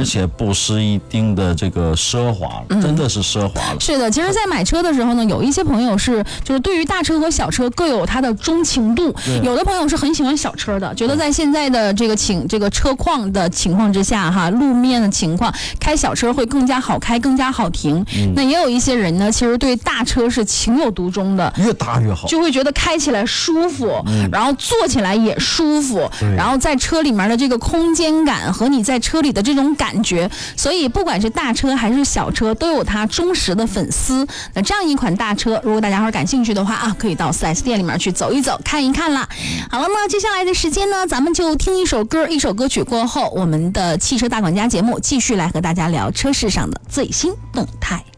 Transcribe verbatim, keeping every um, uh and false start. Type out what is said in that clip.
且不失一定的这个奢华，嗯、真的是奢华了。 是的，其实，在买车的时候呢，有一些朋友是就是对于大车和小车各有它的钟情度，有的朋友是很喜欢小车的，觉得在现在的这个情这个车况的情况之下哈，路面的情况，开小车会更加好开，更加好停。嗯、那也有一些人呢，其实对大车是情有独钟的， 越大越好， 就会觉得开起来舒服，嗯、然后坐起来也舒服，然后在车里面的这个空间感和你在车里的这种感觉，所以不管是大车还是小车，都有它忠实的粉丝。那这样一款大车，如果大家伙感兴趣的话啊，可以到 四 S 店里面去走一走，看一看啦。好了，那接下来的时间呢，咱们就听一首歌，一首歌曲过后，我们的汽车大管家节目继续来和大家聊车市上的最新动态。